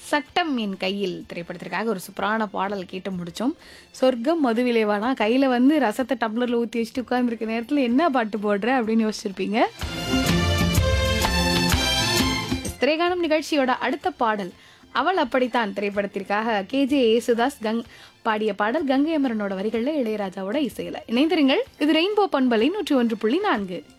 சட்டம் என் கையில் திரைப்படத்திற்காக ஒரு சூப்பரான பாடல் கேட்டு முடிச்சோம். சொர்க்கம் மதுவிலேவானா கையில வந்து ரசத்தை டம்ளர்ல ஊத்தி வச்சுட்டு உட்கார்ந்துருக்க நேரத்துல என்ன பாட்டு போடுற அப்படின்னு யோசிச்சிருப்பீங்க. திரைகாணும் நிகழ்ச்சியோட அடுத்த பாடல் அவள் அப்படித்தான் திரைப்படத்திற்காக KJ யேசுதாஸ் பாடிய பாடல் கங்கை அமரனோட வரிகள்ல இளையராஜாவோட இசையில. இணைந்திருங்கள். இது ரெயின்போ பண்பலை 101.4.